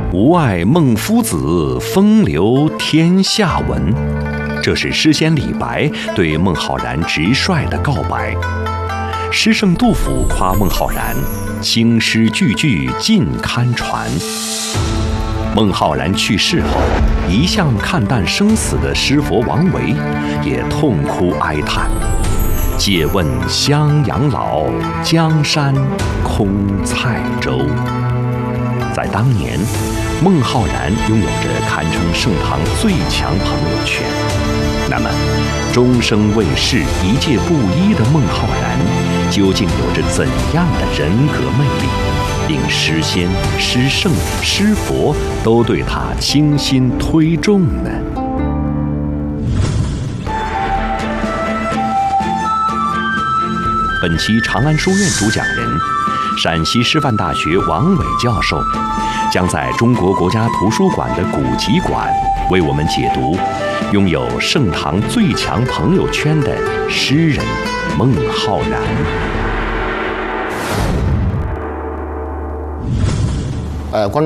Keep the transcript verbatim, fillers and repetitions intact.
吾爱孟夫子，风流天下闻。这是诗仙李白对孟浩然直率的告白。诗圣杜甫夸孟浩然青诗句句尽堪传。孟浩然去世后，一向看淡生死的诗佛王维也痛哭哀叹。借问襄阳老，江山空塞州。在当年，孟浩然拥有着堪称盛唐最强朋友圈。那么，终生为世、一介布衣的孟浩然，究竟有着怎样的人格魅力，令诗仙、诗圣、诗佛都对他倾心推重呢？本期长安书院主讲人，陕西师范大学王伟教授，将在中国国家图书馆的古籍馆为我们解读拥有盛唐最强朋友圈的诗人孟浩然。 呃，观众。